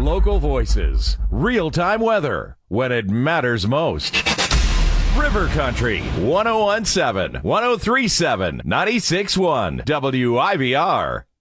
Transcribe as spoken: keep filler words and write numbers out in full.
local voices, real-time weather when it matters most. River Country, one oh one point seven, one oh three point seven, ninety-six point one, W I V R.